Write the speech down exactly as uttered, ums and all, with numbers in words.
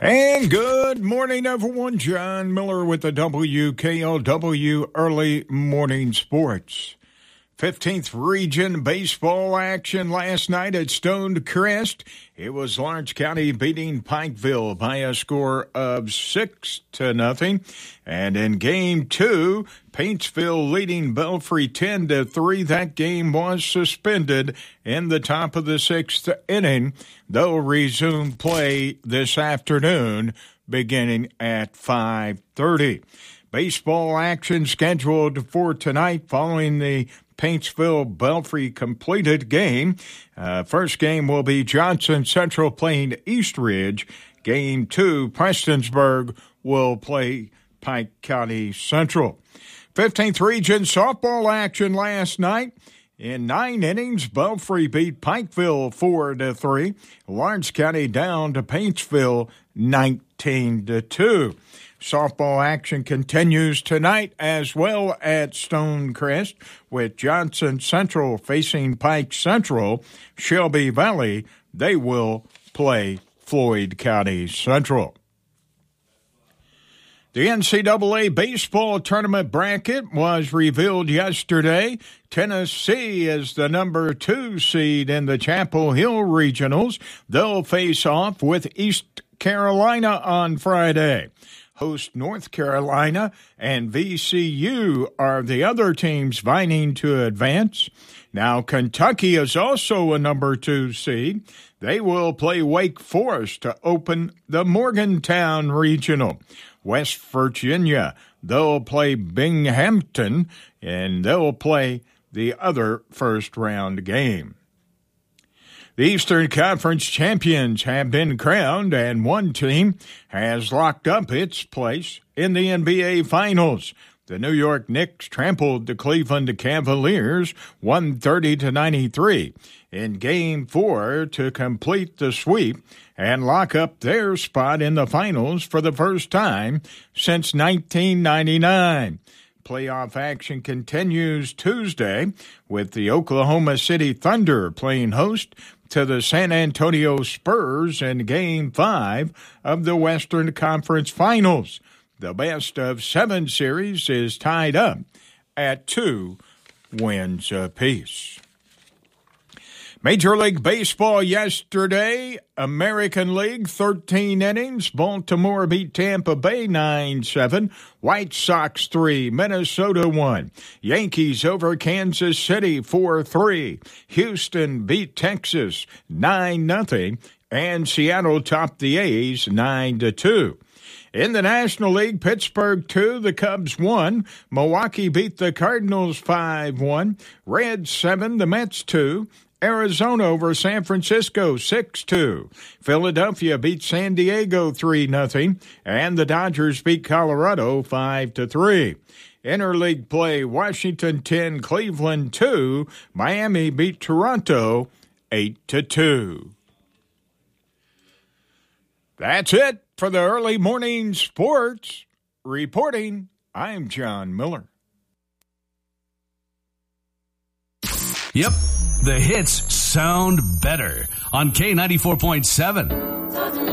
And good morning, everyone. John Miller with the W K L W Early Morning Sports. fifteenth Region baseball action last night at Stonecrest. It was Lawrence County beating Pikeville by a score of six to nothing. And in game two, Paintsville leading Belfry ten to three. That game was suspended in the top of the sixth inning. They'll resume play this afternoon beginning at five thirty. Baseball action scheduled for tonight following the Paintsville Belfry completed game. Uh, first game will be Johnson Central playing East Ridge. Game two, Prestonsburg will play Pike County Central. fifteenth Region softball action last night. In nine innings, Belfry beat Pikeville four to three. Lawrence County down to Paintsville nineteen to two. Softball action continues tonight as well at Stonecrest with Johnson Central facing Pike Central. Shelby Valley, they will play Floyd County Central. The N C double A baseball tournament bracket was revealed yesterday. Tennessee is the number two seed in the Chapel Hill Regionals. They'll face off with East Carolina on Friday. Host North Carolina and V C U are the other teams vying to advance. Now, Kentucky is also a number two seed. They will play Wake Forest to open the Morgantown Regional. West Virginia, they'll play Binghamton, and they'll play the other first-round game. The Eastern Conference champions have been crowned, and one team has locked up its place in the N B A Finals. The New York Knicks trampled the Cleveland Cavaliers one thirty to ninety-three in Game four to complete the sweep and lock up their spot in the finals for the first time since nineteen ninety-nine. Playoff action continues Tuesday with the Oklahoma City Thunder playing host to the San Antonio Spurs in Game five of the Western Conference Finals. The best of seven series is tied up at two wins apiece. Major League Baseball yesterday, American League, thirteen innings. Baltimore beat Tampa Bay nine seven. White Sox three, Minnesota one. Yankees over Kansas City four three. Houston beat Texas nine nothing. And Seattle topped the A's nine to two. In the National League, Pittsburgh two, the Cubs one. Milwaukee beat the Cardinals five one. Reds seven, the Mets two. Arizona over San Francisco six two. Philadelphia beat San Diego three nothing. And the Dodgers beat Colorado five to three. Interleague play, Washington ten, Cleveland two. Miami beat Toronto eight to two. That's it for the early morning sports. Reporting, I'm John Miller. Yep, the hits sound better on K ninety-four point seven.